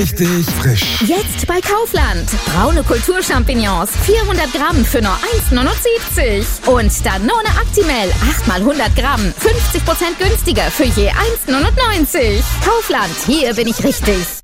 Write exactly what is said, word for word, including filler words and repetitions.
Richtig frisch. Jetzt bei Kaufland. Braune Kulturchampignons, vierhundert Gramm für nur eins neunundsiebzig. Und Danone Actimel, acht mal hundert Gramm, fünfzig Prozent günstiger für je eins neunundneunzig. Kaufland, hier bin ich richtig.